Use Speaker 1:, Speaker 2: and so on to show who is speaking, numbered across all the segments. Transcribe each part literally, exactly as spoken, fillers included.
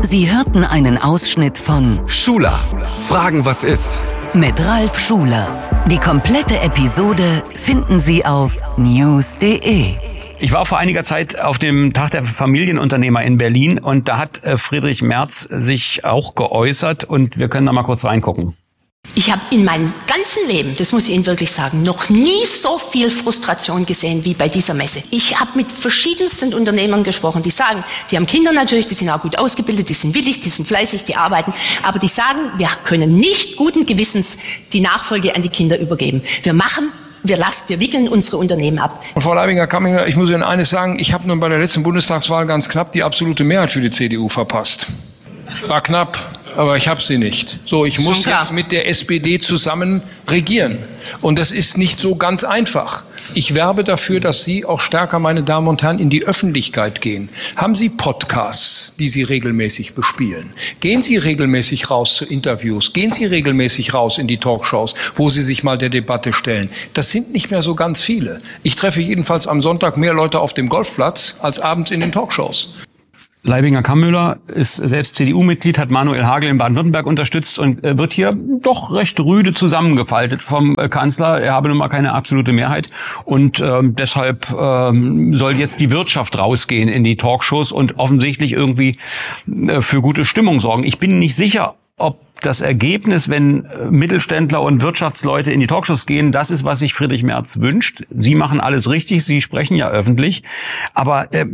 Speaker 1: Sie hörten einen Ausschnitt von
Speaker 2: Schuler. Fragen, was ist?
Speaker 1: Mit Ralf Schuler. Die komplette Episode finden Sie auf news punkt de.
Speaker 3: Ich war vor einiger Zeit auf dem Tag der Familienunternehmer in Berlin und da hat Friedrich Merz sich auch geäußert und wir können da mal kurz reingucken.
Speaker 4: Ich habe in meinem ganzen Leben, das muss ich Ihnen wirklich sagen, noch nie so viel Frustration gesehen wie bei dieser Messe. Ich habe mit verschiedensten Unternehmern gesprochen, die sagen, die haben Kinder natürlich, die sind auch gut ausgebildet, die sind willig, die sind fleißig, die arbeiten, aber die sagen, wir können nicht guten Gewissens die Nachfolge an die Kinder übergeben. Wir machen Wir lassen, wir wickeln unsere Unternehmen ab.
Speaker 5: Frau Leibinger-Kamminger, ich muss Ihnen eines sagen, ich habe nun bei der letzten Bundestagswahl ganz knapp die absolute Mehrheit für die C D U verpasst. War knapp, aber ich habe sie nicht. So, ich muss jetzt mit der S P D zusammen regieren. Und das ist nicht so ganz einfach. Ich werbe dafür, dass Sie auch stärker, meine Damen und Herren, in die Öffentlichkeit gehen. Haben Sie Podcasts, die Sie regelmäßig bespielen? Gehen Sie regelmäßig raus zu Interviews? Gehen Sie regelmäßig raus in die Talkshows, wo Sie sich mal der Debatte stellen? Das sind nicht mehr so ganz viele. Ich treffe jedenfalls am Sonntag mehr Leute auf dem Golfplatz als abends in den Talkshows.
Speaker 3: Leibinger-Kammüller ist selbst C D U-Mitglied, hat Manuel Hagel in Baden-Württemberg unterstützt und wird hier doch recht rüde zusammengefaltet vom Kanzler. Er habe nun mal keine absolute Mehrheit und äh, deshalb äh, soll jetzt die Wirtschaft rausgehen in die Talkshows und offensichtlich irgendwie äh, für gute Stimmung sorgen. Ich bin nicht sicher, ob das Ergebnis, wenn Mittelständler und Wirtschaftsleute in die Talkshows gehen, das ist, was sich Friedrich Merz wünscht. Sie machen alles richtig, Sie sprechen ja öffentlich. Aber äh,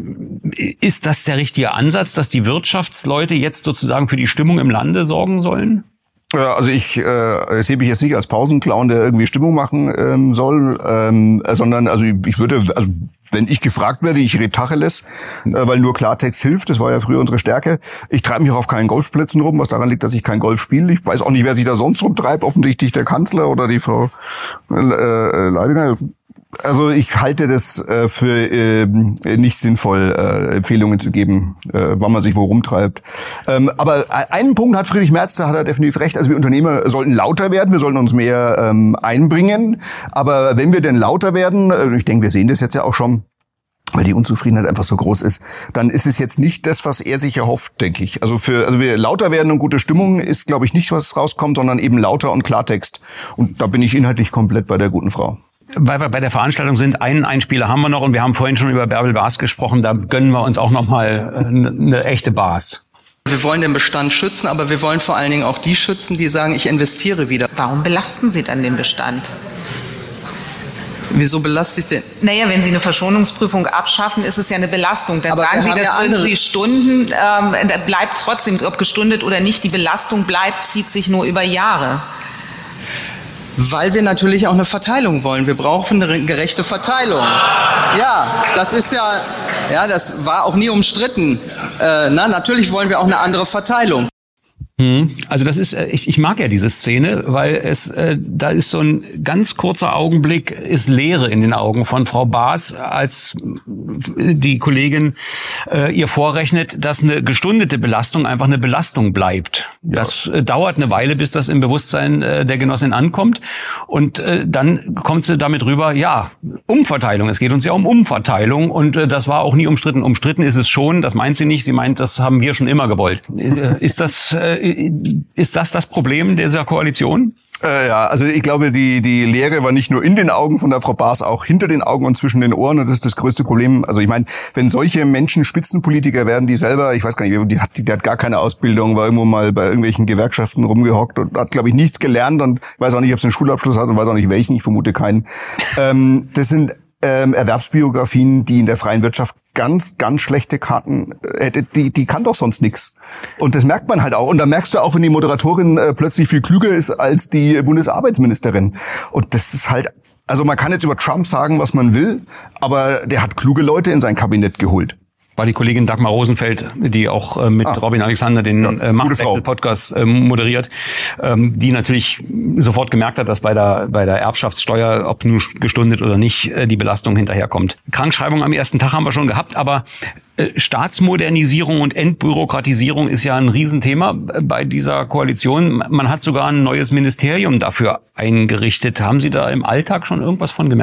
Speaker 3: ist das der richtige Ansatz, dass die Wirtschaftsleute jetzt sozusagen für die Stimmung im Lande sorgen sollen?
Speaker 6: Ja, also ich äh, sehe mich jetzt nicht als Pausenclown, der irgendwie Stimmung machen ähm, soll, ähm, sondern also ich würde, also wenn ich gefragt werde, ich rede Tacheles, äh, weil nur Klartext hilft. Das war ja früher unsere Stärke. Ich treibe mich auch auf keinen Golfplätzen rum, was daran liegt, dass ich kein Golf spiele. Ich weiß auch nicht, wer sich da sonst rumtreibt. Offensichtlich der Kanzler oder die Frau äh, äh, Leibinger. Also ich halte das äh, für äh, nicht sinnvoll, äh, Empfehlungen zu geben, äh, wann man sich wo rumtreibt. Ähm, aber einen Punkt hat Friedrich Merz, da hat er definitiv recht. Also wir Unternehmer sollten lauter werden, wir sollten uns mehr ähm, einbringen. Aber wenn wir denn lauter werden, äh, ich denke, wir sehen das jetzt ja auch schon, weil die Unzufriedenheit einfach so groß ist, dann ist es jetzt nicht das, was er sich erhofft, denke ich. Also für, also wir lauter werden und gute Stimmung ist, glaube ich, nicht, was rauskommt, sondern eben lauter und Klartext. Und da bin ich inhaltlich komplett bei der guten Frau.
Speaker 3: Weil wir bei der Veranstaltung sind, einen Einspieler haben wir noch und wir haben vorhin schon über Bärbel Baas gesprochen, da gönnen wir uns auch noch mal eine, eine echte Baas.
Speaker 7: Wir wollen den Bestand schützen, aber wir wollen vor allen Dingen auch die schützen, die sagen, ich investiere wieder.
Speaker 8: Warum belasten Sie dann den Bestand?
Speaker 7: Wieso belaste ich den?
Speaker 8: Naja, wenn Sie eine Verschonungsprüfung abschaffen, ist es ja eine Belastung. Dann
Speaker 7: aber
Speaker 8: sagen Sie, das
Speaker 7: ja
Speaker 8: würden Sie Stunden, ähm, da bleibt trotzdem, ob gestundet oder nicht, die Belastung bleibt, zieht sich nur über Jahre.
Speaker 7: Weil wir natürlich auch eine Verteilung wollen. Wir brauchen eine gerechte Verteilung. Ja, das ist ja, ja, das war auch nie umstritten. Äh, na, natürlich wollen wir auch eine andere Verteilung.
Speaker 3: Also das ist, ich, ich mag ja diese Szene, weil es, äh, da ist so ein ganz kurzer Augenblick, ist Leere in den Augen von Frau Baas, als die Kollegin äh, ihr vorrechnet, dass eine gestundete Belastung einfach eine Belastung bleibt. Das äh, dauert eine Weile, bis das im Bewusstsein äh, der Genossin ankommt und äh, dann kommt sie damit rüber, ja, Umverteilung, es geht uns ja um Umverteilung und äh, das war auch nie umstritten. Umstritten ist es schon, das meint sie nicht, sie meint, das haben wir schon immer gewollt. Äh, ist das äh, Ist das das Problem dieser Koalition?
Speaker 6: Äh, ja, also ich glaube, die die Leere war nicht nur in den Augen von der Frau Baas, auch hinter den Augen und zwischen den Ohren. Und das ist das größte Problem. Also ich meine, wenn solche Menschen Spitzenpolitiker werden, die selber, ich weiß gar nicht, die hat, die hat gar keine Ausbildung, war irgendwo mal bei irgendwelchen Gewerkschaften rumgehockt und hat, glaube ich, nichts gelernt und ich weiß auch nicht, ob sie einen Schulabschluss hat und weiß auch nicht welchen, ich vermute keinen. Ähm, das sind ähm, Erwerbsbiografien, die in der freien Wirtschaft ganz, ganz schlechte Karten hätte, die, die kann doch sonst nix. Und das merkt man halt auch. Und da merkst du auch, wenn die Moderatorin äh, plötzlich viel klüger ist als die Bundesarbeitsministerin. Und das ist halt, also man kann jetzt über Trump sagen, was man will, aber der hat kluge Leute in sein Kabinett geholt.
Speaker 3: War die Kollegin Dagmar Rosenfeld, die auch äh, mit ah, Robin Alexander den ja, äh, Machtwechsel-Podcast äh, moderiert, ähm, die natürlich sofort gemerkt hat, dass bei der bei der Erbschaftssteuer, ob nun gestundet oder nicht, äh, die Belastung hinterherkommt. Krankschreibung am ersten Tag haben wir schon gehabt, aber äh, Staatsmodernisierung und Entbürokratisierung ist ja ein Riesenthema bei dieser Koalition. Man hat sogar ein neues Ministerium dafür eingerichtet. Haben Sie da im Alltag schon irgendwas von gemerkt?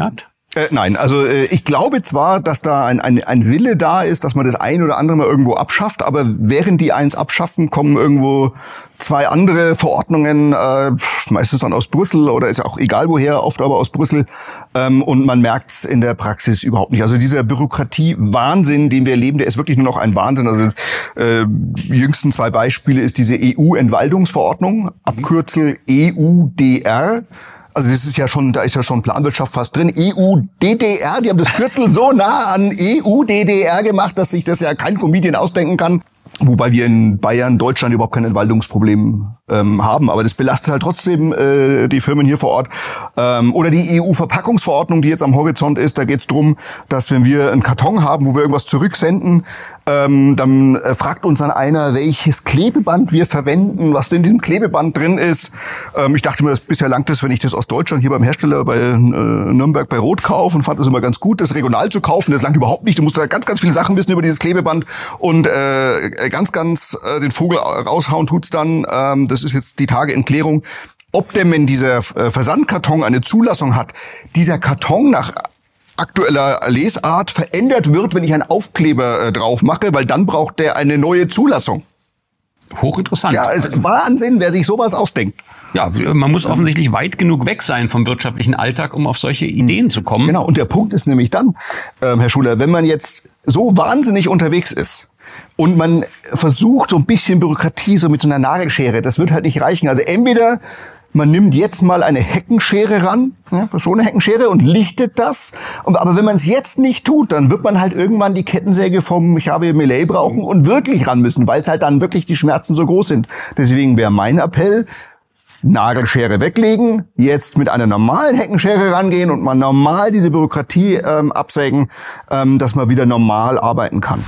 Speaker 6: Äh, nein, also äh, ich glaube zwar, dass da ein, ein, ein Wille da ist, dass man das ein oder andere mal irgendwo abschafft, aber während die eins abschaffen, kommen irgendwo zwei andere Verordnungen, äh, meistens dann aus Brüssel oder ist auch egal woher, oft aber aus Brüssel, ähm, und man merkt es in der Praxis überhaupt nicht. Also dieser Bürokratie-Wahnsinn, den wir erleben, der ist wirklich nur noch ein Wahnsinn. Also äh, die jüngsten zwei Beispiele ist diese E U-Entwaldungsverordnung, Abkürzel E U D R. Also das ist ja schon, da ist ja schon Planwirtschaft fast drin. E U D D R, die haben das Kürzel so nah an E U D D R gemacht, dass sich das ja kein Comedian ausdenken kann. Wobei wir in Bayern, Deutschland überhaupt kein Entwaldungsproblem ähm, haben. Aber das belastet halt trotzdem äh, die Firmen hier vor Ort. Ähm, oder die E U-Verpackungsverordnung, die jetzt am Horizont ist. Da geht es darum, dass wenn wir einen Karton haben, wo wir irgendwas zurücksenden, ähm, dann äh, fragt uns dann einer, welches Klebeband wir verwenden, was denn in diesem Klebeband drin ist. Ähm, ich dachte mir, das bisher langt es, wenn ich das aus Deutschland hier beim Hersteller bei äh, Nürnberg bei Rot kaufe, und fand es immer ganz gut, das regional zu kaufen. Das langt überhaupt nicht. Du musst da ganz, ganz viele Sachen wissen über dieses Klebeband und äh, ganz, ganz äh, den Vogel raushauen tut's dann. Ähm, das ist jetzt die Tage in Klärung. Ob denn, wenn dieser äh, Versandkarton eine Zulassung hat, dieser Karton nach aktueller Lesart verändert wird, wenn ich einen Aufkleber äh, drauf mache, weil dann braucht der eine neue Zulassung.
Speaker 3: Hochinteressant.
Speaker 6: Ja, es ist Wahnsinn, wer sich sowas ausdenkt.
Speaker 3: Ja, man muss offensichtlich weit genug weg sein vom wirtschaftlichen Alltag, um auf solche Ideen zu kommen.
Speaker 6: Genau, und der Punkt ist nämlich dann, ähm, Herr Schuler, wenn man jetzt so wahnsinnig unterwegs ist und man versucht, so ein bisschen Bürokratie so mit so einer Nagelschere, das wird halt nicht reichen. Also entweder man nimmt jetzt mal eine Heckenschere ran, ja, so eine Heckenschere, und lichtet das. Aber wenn man es jetzt nicht tut, dann wird man halt irgendwann die Kettensäge vom Xavier Millet brauchen und wirklich ran müssen, weil es halt dann wirklich die Schmerzen so groß sind. Deswegen wäre mein Appell: Nagelschere weglegen, jetzt mit einer normalen Heckenschere rangehen und mal normal diese Bürokratie ähm, absägen, ähm, dass man wieder normal arbeiten kann.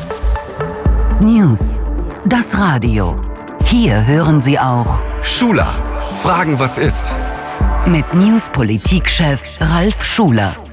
Speaker 1: News. Das Radio. Hier hören Sie auch
Speaker 2: Schuler. Fragen, was ist?
Speaker 1: mit News-Politikchef Ralf Schuler.